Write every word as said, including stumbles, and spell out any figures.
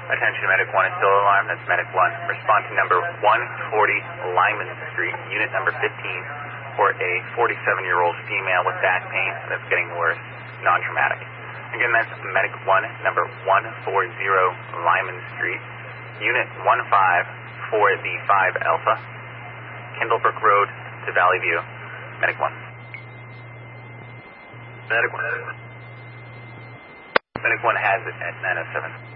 Attention, Medic one is still alarmed. That's Medic one. Respond to number one forty Lyman Street, unit number fifteen, for a forty-seven-year-old female with back pain that's getting worse, non-traumatic. Again, that's Medic one, number one forty Lyman Street, unit one five for the five Alpha, Kendallbrook Road to Valley View. Medic one. Medic one. Medic one has it at nine oh seven.